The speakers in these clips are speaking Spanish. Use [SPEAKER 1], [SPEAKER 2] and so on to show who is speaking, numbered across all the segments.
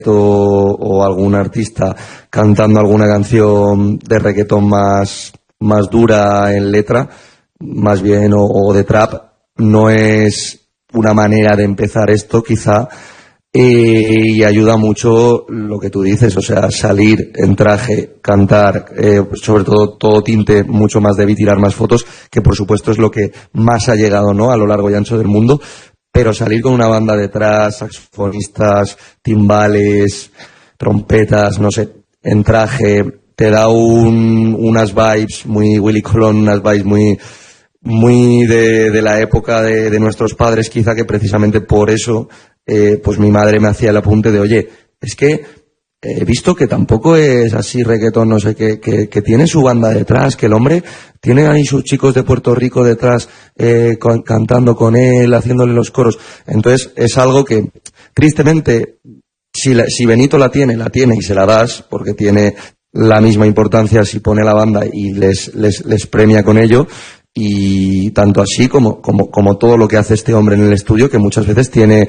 [SPEAKER 1] o algún artista cantando alguna canción de reggaetón más dura en letra, más bien, o de trap, no es una manera de empezar esto, quizá, y ayuda mucho lo que tú dices, o sea, salir en traje, cantar, sobre todo tinte mucho más de beat, tirar más fotos, que por supuesto es lo que más ha llegado, ¿no?, a lo largo y ancho del mundo, pero salir con una banda detrás, saxofonistas, timbales, trompetas, no sé, en traje, te da unas vibes muy Willy Colón, unas vibes muy de la época de nuestros padres, quizá, que precisamente por eso pues mi madre me hacía el apunte de, oye, es que he visto que tampoco es así reggaetón, no sé, que tiene su banda detrás, que el hombre tiene ahí sus chicos de Puerto Rico detrás cantando con él, haciéndole los coros. Entonces es algo que, tristemente, si Benito la tiene y se la das, porque tiene la misma importancia si pone la banda y les premia con ello. Y tanto así como todo lo que hace este hombre en el estudio, que muchas veces tiene,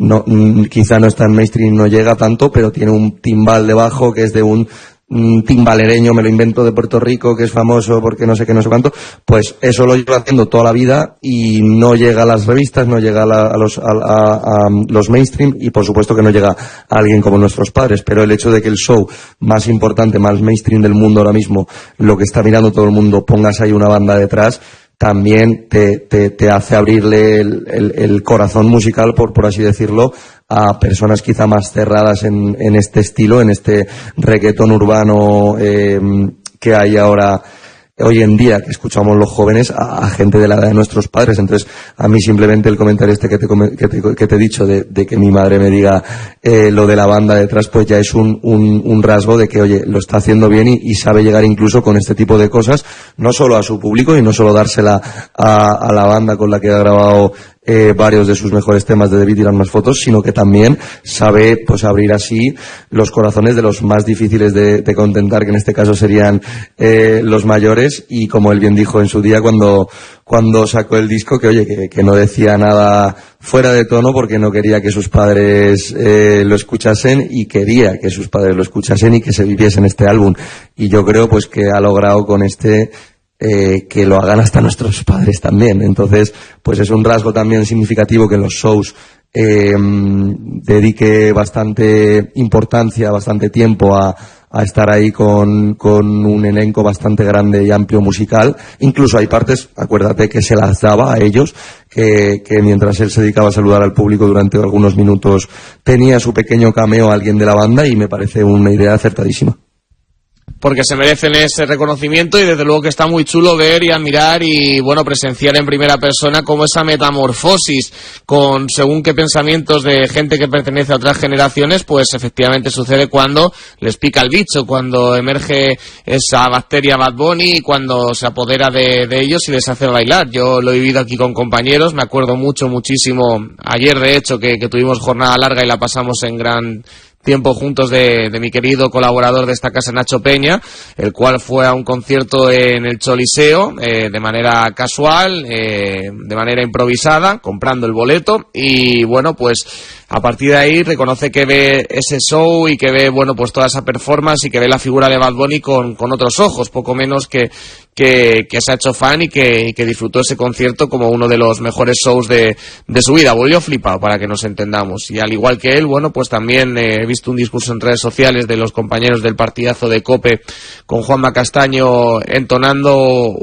[SPEAKER 1] quizá no está en mainstream, no llega tanto, pero tiene un timbal debajo que es de un timbalereño, me lo invento, de Puerto Rico, que es famoso porque no sé qué, no sé cuánto. Pues eso lo lleva haciendo toda la vida y no llega a las revistas, no llega a los mainstream, y por supuesto que no llega a alguien como nuestros padres. Pero el hecho de que el show más importante, más mainstream del mundo ahora mismo, lo que está mirando todo el mundo, pongas ahí una banda detrás, también te hace abrirle el corazón musical, por así decirlo, a personas quizá más cerradas en este estilo, en este reggaetón urbano que hay ahora, hoy en día, que escuchamos los jóvenes, a gente de la edad de nuestros padres. Entonces, a mí simplemente el comentario este que te he dicho de que mi madre me diga lo de la banda detrás, pues ya es un rasgo de que, oye, lo está haciendo bien y sabe llegar incluso con este tipo de cosas, no solo a su público y no solo dársela a la banda con la que ha grabado varios de sus mejores temas de Debí tirar más fotos, sino que también sabe, pues, abrir así los corazones de los más difíciles de contentar, que en este caso serían los mayores. Y como él bien dijo en su día cuando sacó el disco, que oye, que no decía nada fuera de tono porque no quería que sus padres lo escuchasen, y quería que sus padres lo escuchasen y que se viviesen este álbum. Y yo creo, pues, que ha logrado con que lo hagan hasta nuestros padres también. Entonces, pues es un rasgo también significativo que en los shows dedique bastante importancia, bastante tiempo a estar ahí con un elenco bastante grande y amplio musical. Incluso hay partes, acuérdate, que se las daba a ellos, que mientras él se dedicaba a saludar al público durante algunos minutos, tenía su pequeño cameo a alguien de la banda, y me parece una idea acertadísima.
[SPEAKER 2] Porque se merecen ese reconocimiento, y desde luego que está muy chulo ver y admirar y, bueno, presenciar en primera persona cómo esa metamorfosis con según qué pensamientos de gente que pertenece a otras generaciones, pues efectivamente sucede cuando les pica el bicho, cuando emerge esa bacteria Bad Bunny y cuando se apodera de ellos y les hace bailar. Yo lo he vivido aquí con compañeros, me acuerdo muchísimo, ayer de hecho que tuvimos jornada larga y la pasamos en gran tiempo juntos, de mi querido colaborador de esta casa, Nacho Peña, el cual fue a un concierto en el Choliseo de manera casual, de manera improvisada, comprando el boleto, y bueno, pues a partir de ahí reconoce que ve ese show y que ve, bueno, pues toda esa performance y que ve la figura de Bad Bunny con otros ojos, poco menos que se ha hecho fan y que disfrutó ese concierto como uno de los mejores shows de su vida. Volvió flipado, para que nos entendamos. Y al igual que él, bueno, pues también he visto un discurso en redes sociales de los compañeros del partidazo de COPE con Juanma Castaño entonando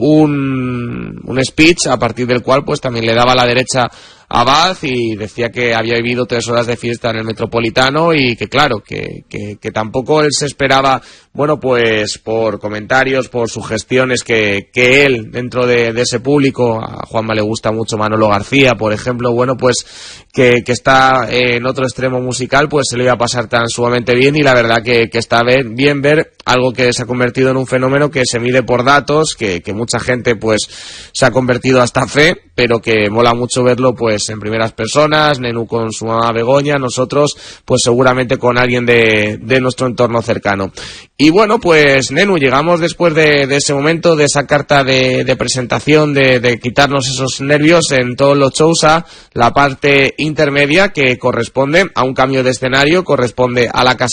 [SPEAKER 2] un speech a partir del cual pues también le daba a la derecha a Bad, y decía que había vivido 3 horas de fiesta en el Metropolitano, y que claro, que tampoco él se esperaba, bueno, pues por comentarios, por sugestiones que él, dentro de ese público, a Juanma le gusta mucho Manolo García, por ejemplo, bueno, pues que está en otro extremo musical, pues se le iba a pasar tan sumamente bien, y la verdad que está bien ver algo que se ha convertido en un fenómeno que se mide por datos, que mucha gente pues se ha convertido hasta fe, pero que mola mucho verlo pues en primeras personas, Nenu con su mamá Begoña, nosotros pues seguramente con alguien de nuestro entorno cercano. Y bueno, pues Nenu, llegamos después de ese momento, de esa carta de presentación, de quitarnos esos nervios en todos los shows, a la parte intermedia que corresponde a un cambio de escenario, corresponde a la casa